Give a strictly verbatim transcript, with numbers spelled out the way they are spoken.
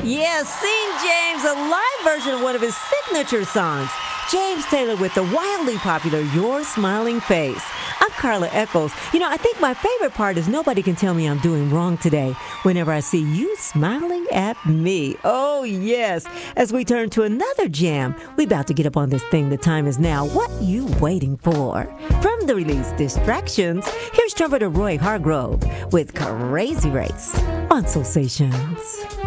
Yeah, sing James, a live version of one of his signature songs. James Taylor with the wildly popular Your Smiling Face. I'm Carla Echols. You know, I think my favorite part is nobody can tell me I'm doing wrong today whenever I see you smiling at me. Oh, yes. As we turn to another jam, we about to get up on this thing. The time is now. What you waiting for? From the release Distractions, here's trumpeter Roy Hargrove with Crazy Race on Soul Stations.